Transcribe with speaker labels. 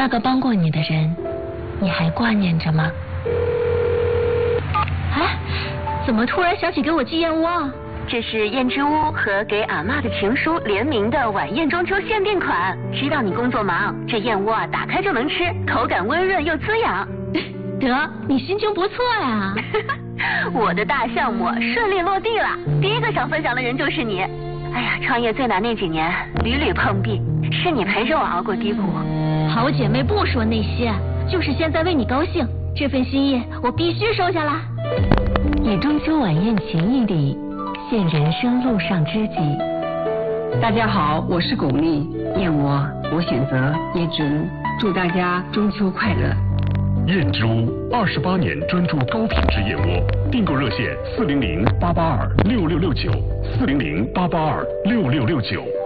Speaker 1: 那个帮过你的人，你还挂念着吗？哎，怎么突然想起给我寄燕窝啊？
Speaker 2: 这是燕之屋和给阿嬷的情书联名的晚宴中秋限定款。知道你工作忙，这燕窝啊打开就能吃，口感温润又滋养。
Speaker 1: 得，你心情不错呀。
Speaker 2: 我的大项目顺利落地了，第一个想分享的人就是你。哎呀，创业最难那几年，屡屡碰壁，是你陪着我熬过低谷。
Speaker 1: 好姐妹不说那些，就是现在为你高兴，这份心意我必须收下啦。
Speaker 3: 以中秋晚宴情谊礼，献人生路上知己。
Speaker 4: 大家好，我是巩俐，燕窝我选择椰汁屋，祝大家中秋快乐。
Speaker 5: 燕之屋28年专注高品质燕窝，订购热线400-882-6669，400-882-6669。